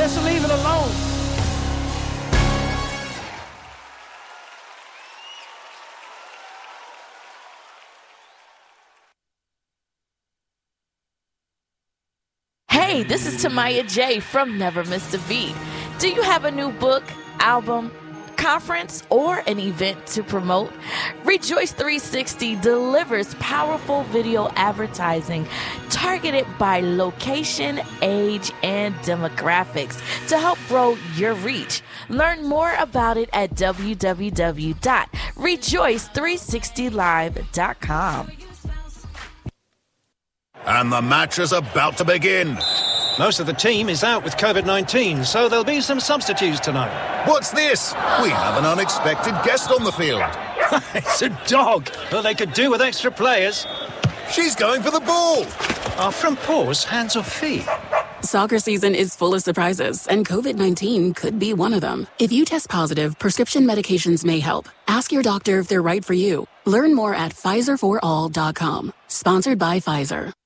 Just leave it alone. Hey, this is Tamaya J from Never Missed a Beat. Do you have a new book, album, conference, or an event to promote? Rejoice 360 delivers powerful video advertising targeted by location, age, and demographics to help grow your reach. Learn more about it at www.rejoice360live.com. And the match is about to begin. Most of the team is out with COVID-19, so there'll be some substitutes tonight. What's this? We have an unexpected guest on the field. It's a dog. Well, they could do with extra players. She's going for the ball. Are front paws hands or feet? Soccer season is full of surprises, and COVID-19 could be one of them. If you test positive, prescription medications may help. Ask your doctor if they're right for you. Learn more at PfizerForAll.com. Sponsored by Pfizer.